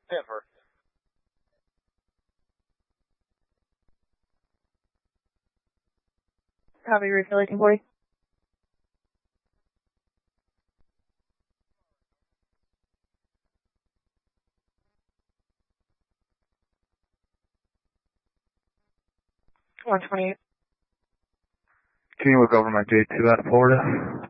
Denver. Copy, refill 1840. $128. Can you look over my J2 out of Florida?